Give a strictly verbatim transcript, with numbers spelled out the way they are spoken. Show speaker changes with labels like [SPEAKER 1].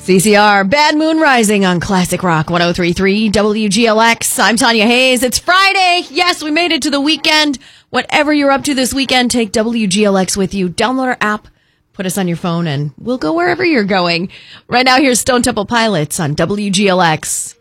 [SPEAKER 1] C C R, Bad Moon Rising on Classic Rock one oh three point three W G L X. I'm Tanya Hayes. It's Friday. Yes, we made it to the weekend. Whatever you're up to this weekend, take W G L X with you. Download our app, put us on your phone, and we'll go wherever you're going. Right now, here's Stone Temple Pilots on W G L X.